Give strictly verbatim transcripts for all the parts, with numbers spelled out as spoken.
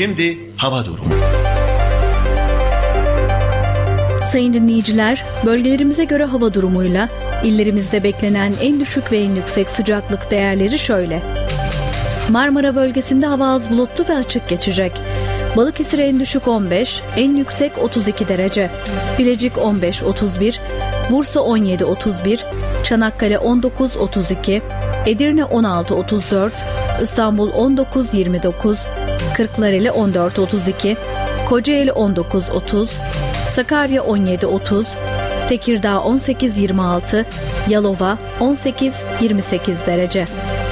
Şimdi hava durumu. Sayın dinleyiciler, bölgelerimize göre hava durumuyla illerimizde beklenen en düşük ve en yüksek sıcaklık değerleri şöyle. Marmara bölgesinde hava az bulutlu ve açık geçecek. Balıkesir en düşük on beş, en yüksek otuz iki derece. Bilecik on beş otuz bir, Bursa on yedi otuz bir, Çanakkale on dokuz otuz iki, Edirne on altı otuz dört, İstanbul on dokuz yirmi dokuz, Kırklareli on dört otuz iki, Kocaeli on dokuz otuz, Sakarya on yedi otuz, Tekirdağ on sekiz yirmi altı, Yalova on sekiz yirmi sekiz derece.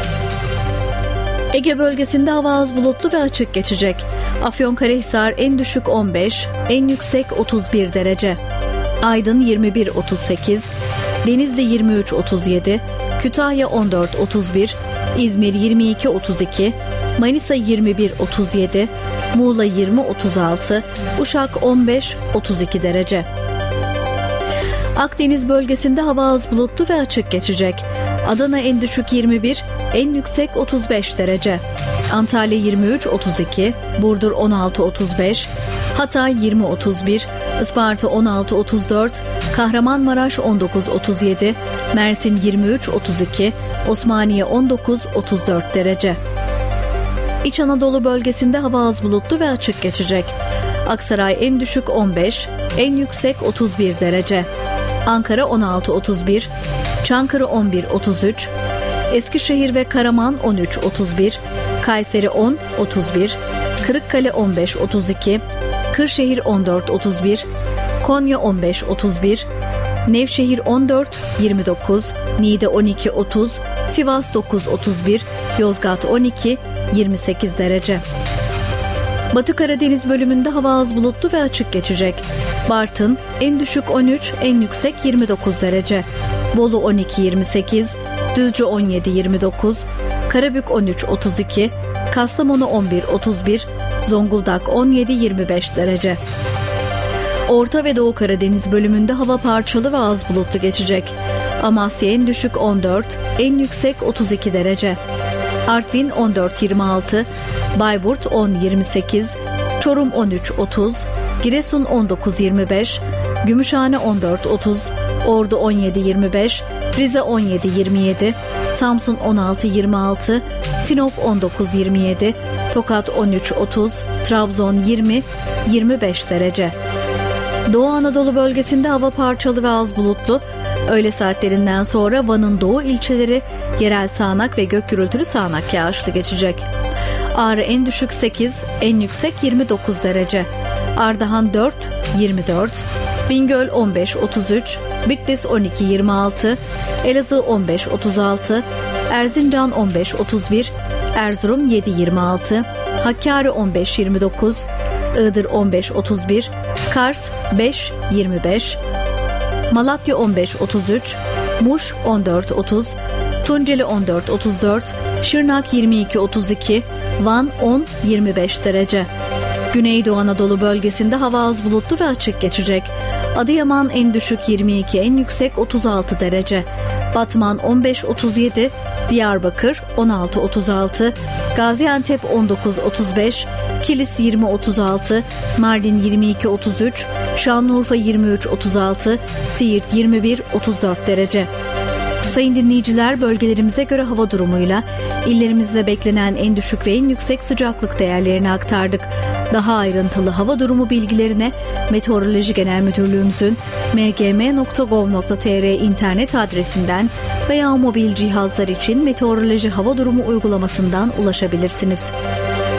Ege bölgesinde hava az bulutlu ve açık geçecek. Afyonkarahisar en düşük on beş, en yüksek otuz bir derece. Aydın yirmi bir otuz sekiz, Denizli yirmi üç otuz yedi, Kütahya on dört otuz bir, İzmir yirmi iki otuz iki, Manisa yirmi bir otuz yedi, Muğla yirmi otuz altı, Uşak on beş otuz iki derece. Akdeniz bölgesinde hava az bulutlu ve açık geçecek. Adana en düşük yirmi bir, en yüksek otuz beş derece. Antalya yirmi üç otuz iki, Burdur on altı otuz beş, Hatay yirmi otuz bir, Isparta on altı otuz dört, Kahramanmaraş on dokuz otuz yedi, Mersin yirmi üç otuz iki, Osmaniye on dokuz otuz dört derece. İç Anadolu bölgesinde hava az bulutlu ve açık geçecek. Aksaray en düşük on beş, en yüksek otuz bir derece. Ankara on altı otuz bir, Çankırı on bir otuz üç, Eskişehir ve Karaman on üç otuz bir, Kayseri on otuz bir, Kırıkkale on beş otuz iki, Kırşehir on dört otuz bir, Konya on beş otuz bir, Nevşehir on dört yirmi dokuz, Niğde on iki otuz, Sivas dokuz otuz bir, Yozgat on iki yirmi sekiz derece. Batı Karadeniz bölümünde hava az bulutlu ve açık geçecek. Bartın en düşük on üç, en yüksek yirmi dokuz derece. Bolu on iki yirmi sekiz, Düzce on yedi yirmi dokuz, Karabük on üç otuz iki, Kastamonu on bir otuz bir, Zonguldak on yedi yirmi beş derece. Orta ve Doğu Karadeniz bölümünde hava parçalı ve az bulutlu geçecek. Amasya en düşük on dört, en yüksek otuz iki derece. Artvin on dört yirmi altı, Bayburt on yirmi sekiz, Çorum on üç otuz, Giresun on dokuz yirmi beş, Gümüşhane on dört otuz, Ordu on yedi yirmi beş, Rize on yedi yirmi yedi, Samsun on altı yirmi altı, Sinop on dokuz yirmi yedi, Tokat on üç otuz, Trabzon yirmi yirmi beş derece. Doğu Anadolu bölgesinde hava parçalı ve az bulutlu. Öğle saatlerinden sonra Van'ın doğu ilçeleri yerel sağanak ve gök gürültülü sağanak yağışlı geçecek. Ağrı en düşük sekiz, en yüksek yirmi dokuz derece. Ardahan dört yirmi dört, Bingöl on beş otuz üç, Bitlis on iki yirmi altı, Elazığ on beş otuz altı, Erzincan on beş otuz bir, Erzurum yedi yirmi altı, Hakkari on beş yirmi dokuz, Iğdır on beş otuz bir, Kars beş yirmi beş, Malatya on beş otuz üç, Muş on dört otuz, Tunceli on dört otuz dört, Şırnak yirmi iki otuz iki, Van on yirmi beş derece. Güneydoğu Anadolu bölgesinde hava az bulutlu ve açık geçecek. Adıyaman en düşük yirmi iki, en yüksek otuz altı derece. Batman on beş otuz yedi, Diyarbakır on altı otuz altı, Gaziantep on dokuz otuz beş, Kilis yirmi otuz altı, Mardin yirmi iki otuz üç, Şanlıurfa yirmi üç otuz altı, Siirt yirmi bir otuz dört derece. Sayın dinleyiciler, bölgelerimize göre hava durumuyla illerimizde beklenen en düşük ve en yüksek sıcaklık değerlerini aktardık. Daha ayrıntılı hava durumu bilgilerine Meteoroloji Genel Müdürlüğümüzün m g m nokta gov nokta t r internet adresinden veya mobil cihazlar için meteoroloji hava durumu uygulamasından ulaşabilirsiniz.